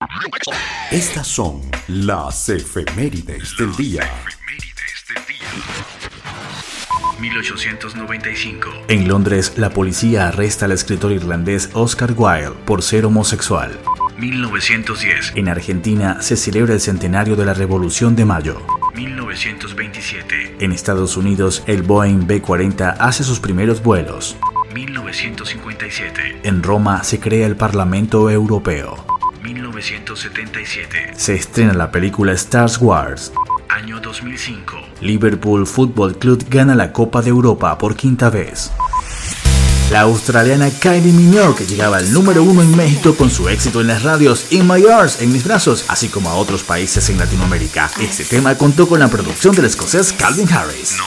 Estas son las efemérides del día. 1895. En Londres, la policía arresta al escritor irlandés Oscar Wilde por ser homosexual. 1910. En Argentina se celebra el centenario de la Revolución de Mayo. 1927. En Estados Unidos, el Boeing B-40 hace sus primeros vuelos. 1957. En Roma se crea el Parlamento Europeo. 1977. Se estrena la película Star Wars. Año 2005. Liverpool Football Club gana la Copa de Europa por quinta vez. La australiana Kylie Minogue llegaba al número 1 en México con su éxito en las radios In My Arms, En Mis Brazos, así como a otros países en Latinoamérica. Este tema contó con la producción del escocés Calvin Harris.